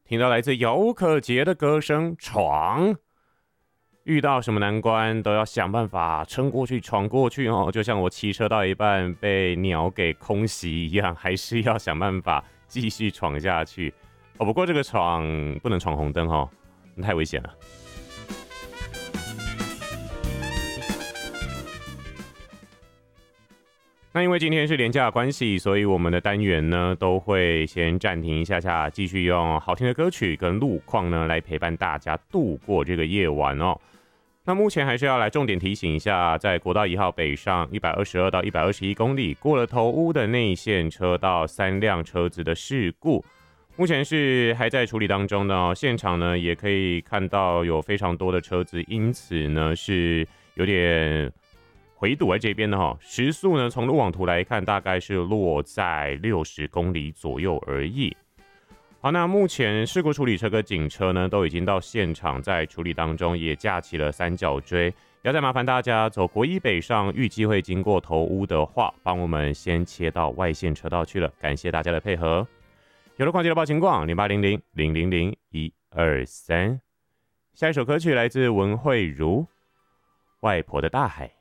听到来自姚可杰的歌声，闯。遇到什么难关都要想办法撑过去、闯过去哦，就像我骑车到一半被鸟给空袭一样，还是要想办法继续闯下去。哦，不过这个闯不能闯红灯哦，太危险了。那因为今天是连假的关系，所以我们的单元呢都会先暂停一下下，继续用好听的歌曲跟路况呢来陪伴大家度过这个夜晚哦。那目前还是要来重点提醒一下，在国道1号北上122到121公里，过了头屋的内线车道3辆车子的事故，目前是还在处理当中的哦。现场呢也可以看到有非常多的车子，因此呢是有点回堵在这边的哈，时速呢从路网图来看，大概是落在60公里左右而已。好，那目前事故处理车跟警车呢都已经到现场，在处理当中，也架起了三角锥。要再麻烦大家走国一北上，预计会经过头屋的话，帮我们先切到外线车道去了。感谢大家的配合。有了况记得报情况0800-000-123。下一首歌曲来自文慧茹，《外婆的大海》。